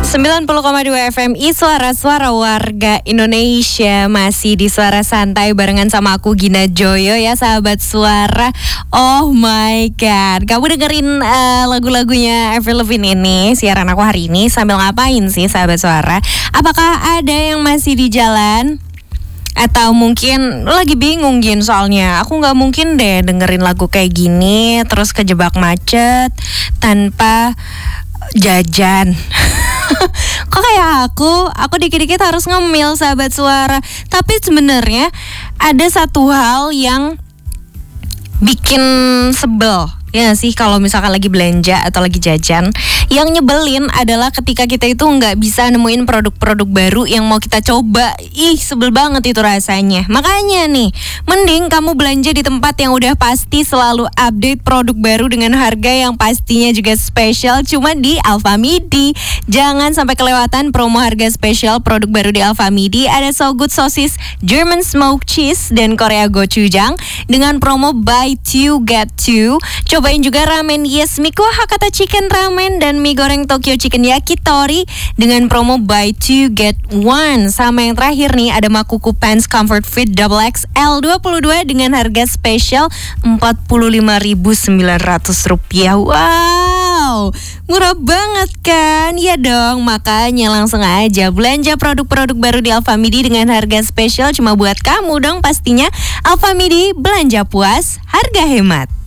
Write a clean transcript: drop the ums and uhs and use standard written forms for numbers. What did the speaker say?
90,2 FMI Suara Warga Indonesia. Masih di Suara Santai barengan sama aku Gina Joyo ya sahabat suara. Oh my god, kamu dengerin lagu-lagunya Avril Lavigne ini. Siaran aku hari ini sambil ngapain sih sahabat suara? Apakah ada yang masih di jalan? Atau mungkin lagi bingung Gin, soalnya aku gak mungkin deh dengerin lagu kayak gini terus kejebak macet tanpa jajan. Kok kayak aku dikit-dikit harus ngemil sahabat suara. Tapi sebenarnya ada satu hal yang bikin sebel ya sih kalau misalkan lagi belanja atau lagi jajan. Yang nyebelin adalah ketika kita itu nggak bisa nemuin produk-produk baru yang mau kita coba. Ih, sebel banget itu rasanya. Makanya nih, mending kamu belanja di tempat yang udah pasti selalu update produk baru dengan harga yang pastinya juga spesial cuma di Alfamidi. Jangan sampai kelewatan promo harga spesial produk baru di Alfamidi. Ada So Good Sosis, German Smoked Cheese, dan Korea Gochujang dengan promo buy 2 get 2. Cobain juga ramen Yesmiko Hakata Chicken Ramen dan mie goreng Tokyo Chicken Yakitori dengan promo buy 2 get 1. Sama yang terakhir nih ada Makuku Pants Comfort Fit Double XL 22 dengan harga spesial Rp45.900. Wow, murah banget kan? Ya dong, makanya langsung aja belanja produk-produk baru di Alfamidi dengan harga spesial cuma buat kamu dong pastinya. Alfamidi, belanja puas, harga hemat.